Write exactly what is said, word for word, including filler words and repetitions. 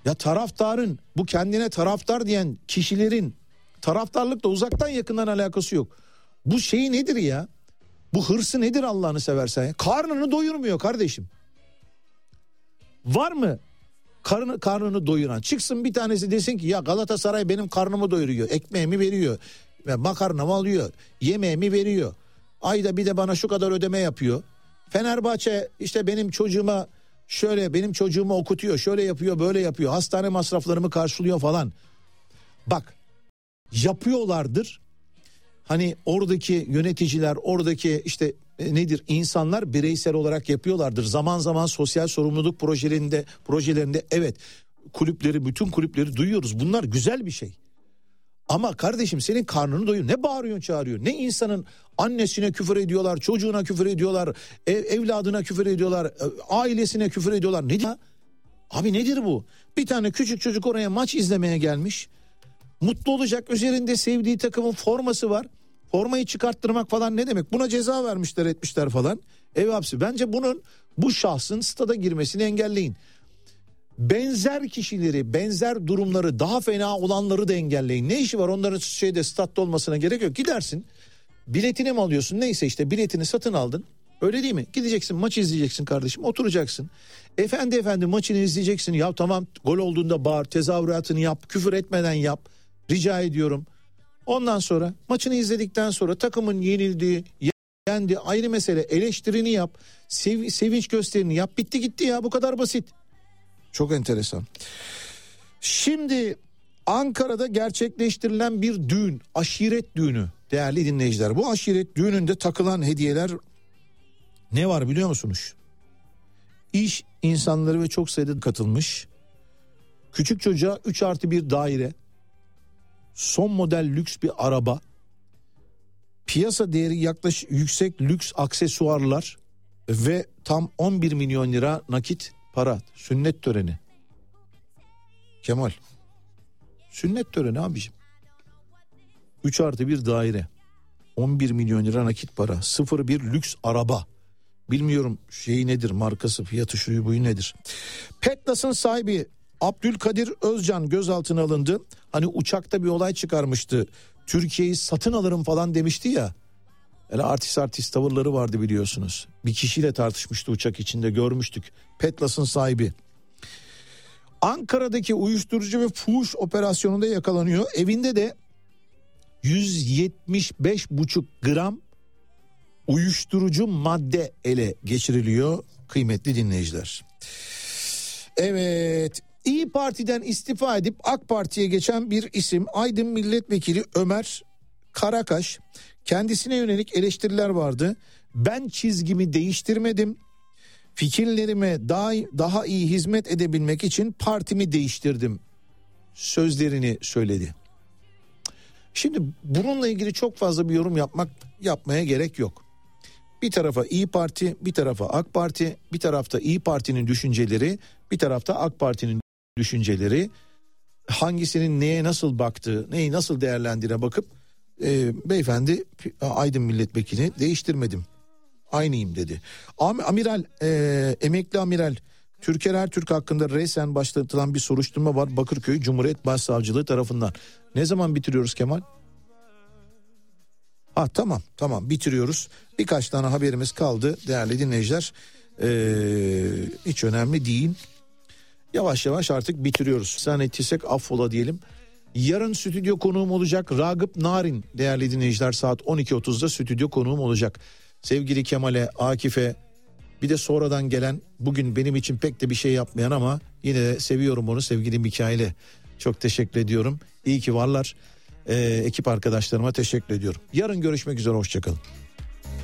Ya taraftarın, bu kendine taraftar diyen kişilerin taraftarlıkla uzaktan yakından alakası yok. Bu şey nedir ya? Bu hırsı nedir Allah'ını seversen ya? Karnını doyurmuyor kardeşim. Var mı karnı, karnını doyuran? Çıksın bir tanesi desin ki ya Galatasaray benim karnımı doyuruyor. Ekmeğimi veriyor. Makarnamı alıyor. Yemeğimi veriyor. Ayda bir de bana şu kadar ödeme yapıyor. Fenerbahçe işte benim çocuğuma şöyle benim çocuğumu okutuyor. Şöyle yapıyor, böyle yapıyor. Hastane masraflarımı karşılıyor falan. Bak, yapıyorlardır. Hani oradaki yöneticiler, oradaki işte e, nedir insanlar bireysel olarak yapıyorlardır. Zaman zaman sosyal sorumluluk projelerinde projelerinde evet kulüpleri, bütün kulüpleri duyuyoruz. Bunlar güzel bir şey. Ama kardeşim senin karnını doyuyor. Ne bağırıyorsun çağırıyor? Ne insanın annesine küfür ediyorlar, çocuğuna küfür ediyorlar, ev, evladına küfür ediyorlar, ailesine küfür ediyorlar. Ne diyor? Abi nedir bu? Bir tane küçük çocuk oraya maç izlemeye gelmiş. Mutlu olacak, üzerinde sevdiği takımın forması var. Formayı çıkarttırmak falan ne demek? Buna ceza vermişler, etmişler falan. Ev hapsi. Bence bunun, bu şahsın stada girmesini engelleyin. Benzer kişileri, benzer durumları, daha fena olanları da engelleyin. Ne işi var onların şeyde, statta olmasına gerek yok. Gidersin, biletini mi alıyorsun, neyse işte biletini satın aldın. Öyle değil mi? Gideceksin, maçı izleyeceksin kardeşim, oturacaksın. Efendi efendi maçını izleyeceksin. Ya tamam, gol olduğunda bağır, tezahüratını yap, küfür etmeden yap. Rica ediyorum. Ondan sonra maçını izledikten sonra takımın yenildiği, yendi ayrı mesele, eleştirini yap. Sev, sevinç gösterini yap. Bitti gitti ya, bu kadar basit. Çok enteresan. Şimdi Ankara'da gerçekleştirilen bir düğün, aşiret düğünü değerli dinleyiciler. Bu aşiret düğününde takılan hediyeler ne var biliyor musunuz? İş insanları ve çok sayıda katılmış. Küçük çocuğa üç artı bir daire, son model lüks bir araba, piyasa değeri yaklaşık yüksek lüks aksesuarlar ve tam on bir milyon lira nakit para. Sünnet töreni. Kemal. Sünnet töreni abicim. üç artı bir daire. on bir milyon lira nakit para. sıfır bir lüks araba. Bilmiyorum şeyi nedir, markası, fiyatı, şuyu buyu nedir. Petlas'ın sahibi Abdülkadir Özcan gözaltına alındı. Hani uçakta bir olay çıkarmıştı. Türkiye'yi satın alırım falan demişti ya. Öyle artist artist tavırları vardı biliyorsunuz. Bir kişiyle tartışmıştı uçak içinde, görmüştük. Petlas'ın sahibi. Ankara'daki uyuşturucu ve fuhuş operasyonunda yakalanıyor. Evinde de yüz yetmiş beş buçuk gram uyuşturucu madde ele geçiriliyor kıymetli dinleyiciler. Evet, İYİ Parti'den istifa edip AK Parti'ye geçen bir isim Aydın Milletvekili Ömer Karakaş. Kendisine yönelik eleştiriler vardı. Ben çizgimi değiştirmedim. Fikirlerime daha, daha iyi hizmet edebilmek için partimi değiştirdim sözlerini söyledi. Şimdi bununla ilgili çok fazla bir yorum yapmak yapmaya gerek yok. Bir tarafa İYİ Parti, bir tarafa AK Parti, bir tarafta İYİ Parti'nin düşünceleri, bir tarafta AK Parti'nin düşünceleri. Hangisinin neye nasıl baktığı, neyi nasıl değerlendirine bakıp e, beyefendi Aydın Milletvekili değiştirmedim, aynıyım dedi. Am, amiral, e, emekli amiral Türker Ertürk hakkında resen başlatılan bir soruşturma var Bakırköy Cumhuriyet Başsavcılığı tarafından. Ne zaman bitiriyoruz Kemal? Ah tamam tamam bitiriyoruz. Birkaç tane haberimiz kaldı değerli dinleyiciler. Ee, hiç önemli değil. Yavaş yavaş artık bitiriyoruz. Sen ettiysek affola diyelim. Yarın stüdyo konuğum olacak Ragıp Narin değerli dinleyiciler, saat on iki otuzda stüdyo konuğum olacak. Sevgili Kemal'e, Akif'e, bir de sonradan gelen, bugün benim için pek de bir şey yapmayan ama yine de seviyorum onu, sevgili Mikail'e çok teşekkür ediyorum. İyi ki varlar. Ee, ekip arkadaşlarıma teşekkür ediyorum. Yarın görüşmek üzere, hoşçakalın.